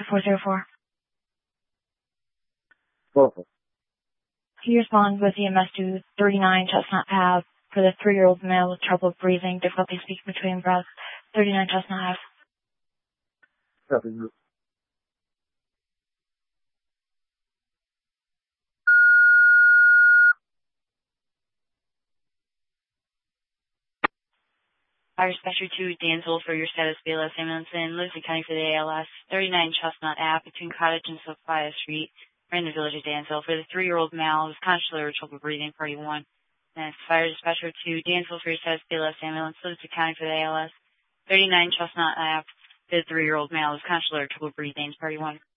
404. Local. He responds with EMS to 39 Chestnut Ave for the 3-year-old male with trouble breathing, difficulty speaking between breaths. 39 Chestnut Ave. Copy. Fire Dispatcher 2, Dansville for your status BLS ambulance in Livingston County for the ALS. 39 Chestnut Ave between Cottage and Sophia Street. We're in the village of Dansville for the 3-year-old male with consular trouble breathing, party 1. That's Fire Dispatcher 2, Dansville for your status BLS ambulance, Livingston County for the ALS. 39 Chestnut Ave for the 3-year-old male with consular trouble breathing, party 1.